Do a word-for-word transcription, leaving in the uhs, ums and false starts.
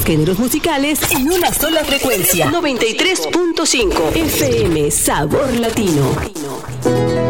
géneros musicales en una sola frecuencia. noventa y tres punto cinco F M Sabor Latino.